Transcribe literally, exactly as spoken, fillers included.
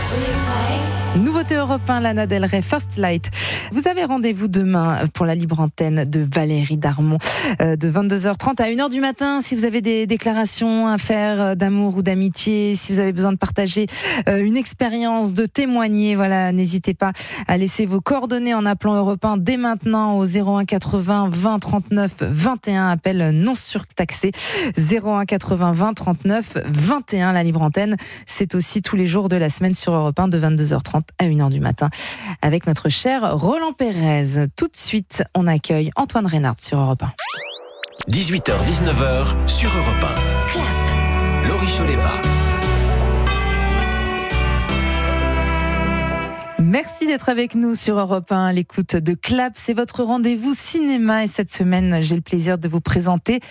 Nouveauté Europe un, Lana Del Rey, First Light. Vous avez rendez-vous demain pour la libre antenne de Valérie Darmon euh, de vingt-deux heures trente à une heure du matin. Si vous avez des déclarations à faire euh, d'amour ou d'amitié, si vous avez besoin de partager euh, une expérience, de témoigner, voilà, n'hésitez pas à laisser vos coordonnées en appelant Europe un dès maintenant au zéro un quatre-vingts vingt trente-neuf vingt et un. Appel non surtaxé zéro un quatre-vingts vingt trente-neuf vingt et un. La libre antenne, c'est aussi tous les jours de la semaine sur Europe un de vingt-deux heures trente à une heure du matin avec notre cher Roland Pérez. Tout de suite, on accueille Antoine Reynard sur Europe un. dix-huit heures dix-neuf heures sur Europe un. Clap. Laurie Choleva. Merci d'être avec nous sur Europe un. L'écoute de Clap, c'est votre rendez-vous cinéma et cette semaine, j'ai le plaisir de vous présenter